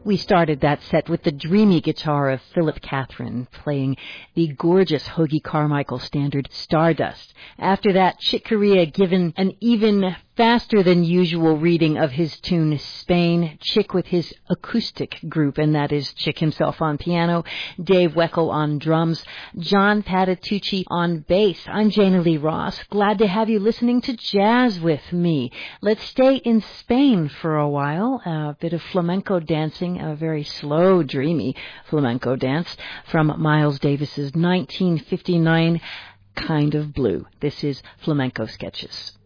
We started that set with the dreamy guitar of Philip Catherine playing the gorgeous Hoagie Carmichael standard Stardust. After that, Chick Corea given an even faster than usual reading of his tune Spain, Chick with his acoustic group, and that is Chick himself on piano, Dave Weckl on drums, John Patitucci on bass. I'm Jana Lee Ross. Glad to have you listening to Jazz with me. Let's stay in Spain for a while. A bit of flamenco dancing, a very slow, dreamy flamenco dance from Miles Davis's 1959 Kind of Blue. This is Flamenco Sketches.